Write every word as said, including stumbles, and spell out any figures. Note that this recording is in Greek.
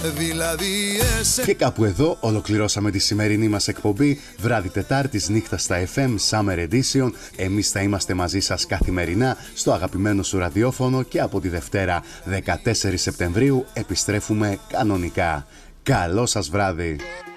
δηλαδή εσέ... Και κάπου εδώ ολοκληρώσαμε τη σημερινή μας εκπομπή βράδυ Τετάρτης νύχτα στα εφ εμ Summer Edition. Εμείς θα είμαστε μαζί σας καθημερινά στο αγαπημένο σου ραδιόφωνο και από τη Δευτέρα δεκατέσσερις Σεπτεμβρίου επιστρέφουμε κανονικά. Καλό σας βράδυ!